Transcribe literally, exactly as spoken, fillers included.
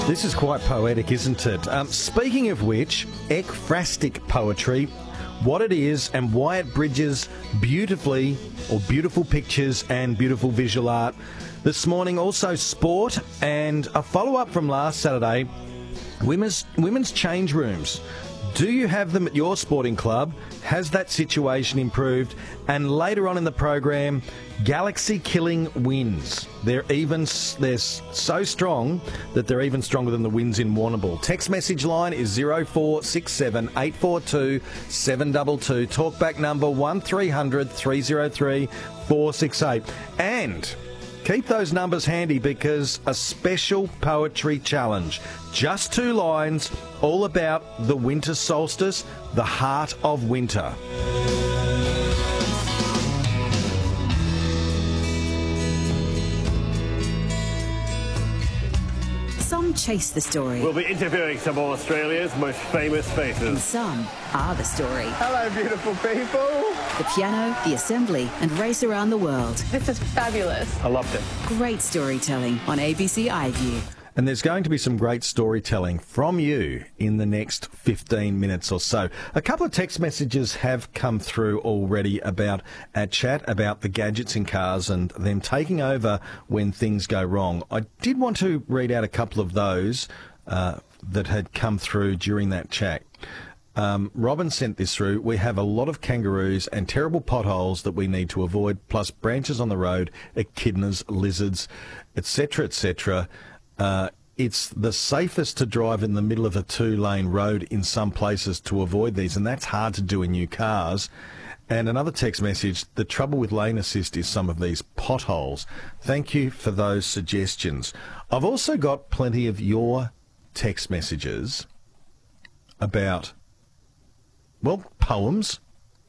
This is quite poetic, isn't it? Um, speaking of which, ekphrastic poetry, what it is and why it bridges beautifully, or beautiful pictures and beautiful visual art. This morning, also sport and a follow-up from last Saturday, women's, women's change rooms. Do you have them at your sporting club? Has that situation improved? And later on in the program, galaxy-killing winds. They're even they're so strong that they're even stronger than the winds in Warrnambool. Text message line is zero four six seven eight four two seven two two. Talkback number one three hundred three oh three four six eight. And keep those numbers handy because a special poetry challenge. Just two lines, all about the winter solstice, the heart of winter. Some chase the story. We'll be interviewing some of Australia's most famous faces. And some are the story. Hello, beautiful people. The piano, the assembly, and race around the world. This is fabulous. I loved it. Great storytelling on A B C iView. And there's going to be some great storytelling from you in the next fifteen minutes or so. A couple of text messages have come through already about our chat about the gadgets in cars and them taking over when things go wrong. I did want to read out a couple of those uh, that had come through during that chat. Um, Robin sent this through. We have a lot of kangaroos and terrible potholes that we need to avoid, plus branches on the road, echidnas, lizards, et cetera, et cetera. Uh, it's the safest to drive in the middle of a two-lane road in some places to avoid these, and that's hard to do in new cars. And another text message, the trouble with lane assist is some of these potholes. Thank you for those suggestions. I've also got plenty of your text messages about, well, poems,